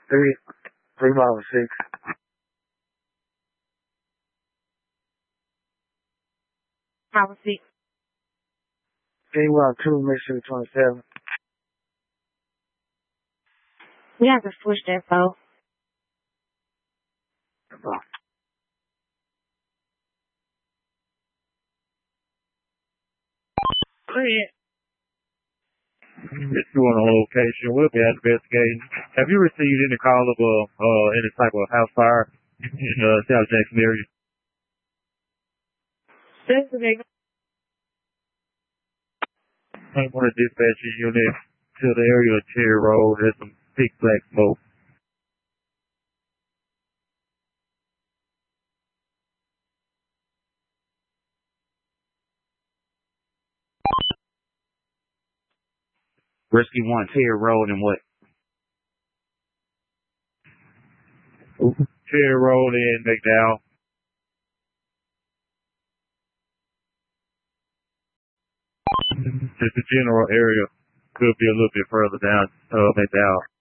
Three mile 6. Mile 6. 3 mile 2, Mission 27. We have to switch that though. Go ahead. It's doing on location. We'll be investigating. Have you received any call of any type of house fire in South Jackson area? I want to dispatch your unit to the area of Cherry Road. There's some thick black smoke. Rescue 1, Cherry Road and what? Cherry Road in McDowell. Just the general area. Could be a little bit further down McDowell.